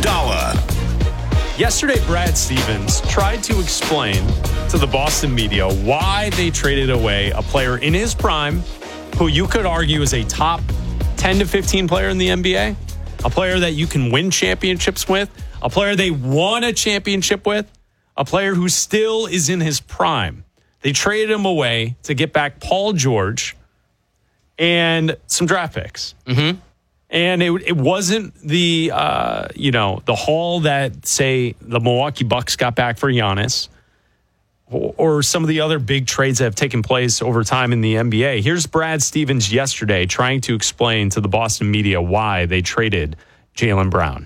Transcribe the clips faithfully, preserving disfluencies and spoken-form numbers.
Abdallah. Yesterday, Brad Stevens tried to explain to the Boston media why they traded away a player in his prime who you could argue is a top ten to fifteen player in the N B A, a player that you can win championships with, a player they won a championship with, a player who still is in his prime. They traded him away to get back Paul George and some draft picks. Mm-hmm. And it it wasn't the, uh, you know, the haul that, say, the Milwaukee Bucks got back for Giannis or, or some of the other big trades that have taken place over time in the N B A. Here's Brad Stevens yesterday trying to explain to the Boston media why they traded Jaylen Brown.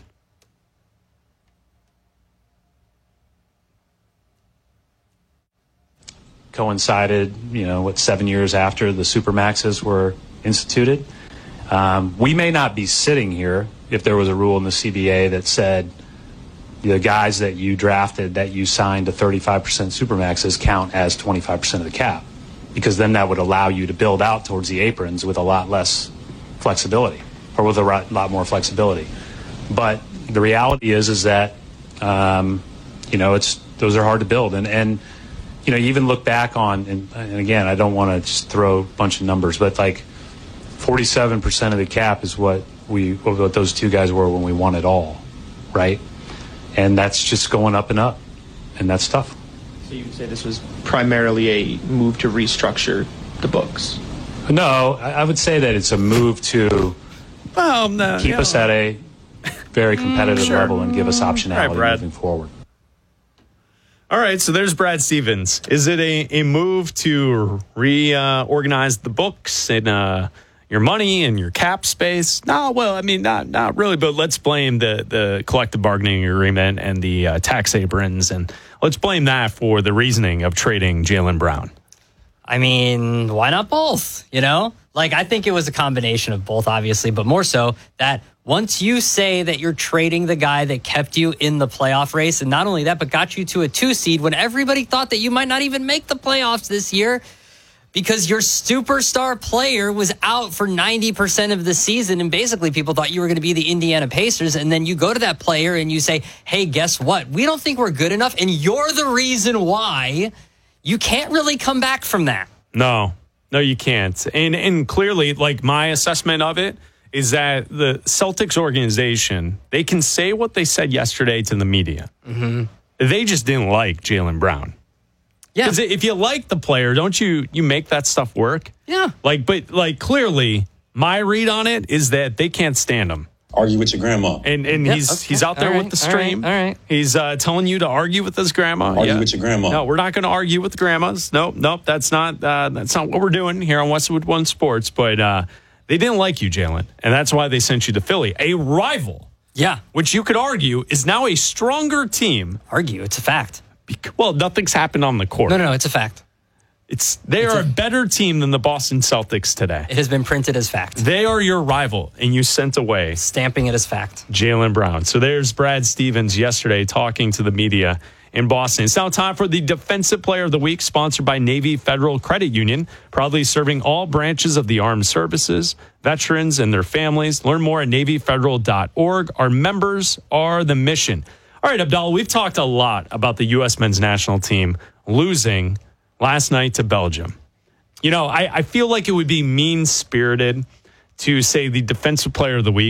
Coincided, you know, what, seven years after the Supermaxes were instituted. Um, we may not be sitting here if there was a rule in the C B A that said the guys that you drafted that you signed to thirty-five percent Supermaxes count as twenty-five percent of the cap, because then that would allow you to build out towards the aprons with a lot less flexibility, or with a lot more flexibility. But the reality is, is that, um, you know, it's those are hard to build. And, and you know, you even look back on, and, and again, I don't want to just throw a bunch of numbers, but like forty-seven percent of the cap is what we, what those two guys were when we won it all, right? And that's just going up and up, and that's tough. So you would say this was primarily a move to restructure the books? No, I would say that it's a move to well, no, keep yeah. us at a very competitive mm, sure. level and give us optionality right, Brad. moving forward. All right, so there's Brad Stevens. Is it a, a move to reorganize uh, the books and uh, your money and your cap space? No, well, I mean, not not really, but let's blame the, the collective bargaining agreement and the uh, tax aprons, and let's blame that for the reasoning of trading Jaylen Brown. I mean, why not both? You know, like I think it was a combination of both, obviously, but more so that once you say that you're trading the guy that kept you in the playoff race, and not only that, but got you to a two seed when everybody thought that you might not even make the playoffs this year because your superstar player was out for ninety percent of the season. And basically people thought you were going to be the Indiana Pacers. And then you go to that player and you say, hey, guess what? We don't think we're good enough. And you're the reason why. You can't really come back from that. No, no, you can't. And and clearly, like, my assessment of it is that the Celtics organization, they can say what they said yesterday to the media. Mm-hmm. They just didn't like Jaylen Brown. Yeah. Because if you like the player, don't you you make that stuff work? Yeah. Like, but like clearly, my read on it is that they can't stand him. Argue with your grandma. And and Yep, he's okay. he's out there All with right, the stream. All right. All right. He's uh, telling you to argue with his grandma. Argue yeah. with your grandma. No, we're not going to argue with the grandmas. Nope, nope. That's not uh, that's not what we're doing here on Westwood One Sports. But uh, they didn't like you, Jaylen, and that's why they sent you to Philly, a rival. Yeah. Which you could argue is now a stronger team. Argue. It's a fact. Because, well, nothing's happened on the court. No, no, no. It's a fact. It's they It's are a- a better team than the Boston Celtics today. It has been printed as fact. They are your rival, and you sent away Stamping it as fact. Jaylen Brown. So there's Brad Stevens yesterday talking to the media in Boston. It's now time for the Defensive Player of the Week, sponsored by Navy Federal Credit Union, proudly serving all branches of the armed services, veterans, and their families. Learn more at navy federal dot org. Our members are the mission. All right, Abdallah, we've talked a lot about the U S men's national team losing last night to Belgium. You know, I, I feel like it would be mean-spirited to say the Defensive Player of the Week